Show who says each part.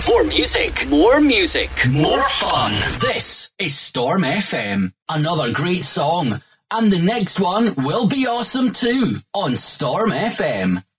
Speaker 1: More music, more fun. This is Storm FM. Another great song. And the next one will be awesome too on Storm FM.